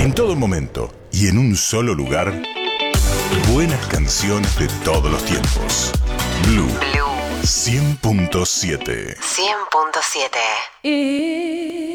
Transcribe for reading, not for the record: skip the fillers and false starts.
En todo momento y en un solo lugar, buenas canciones de todos los tiempos. Blue 100.7. 100.7.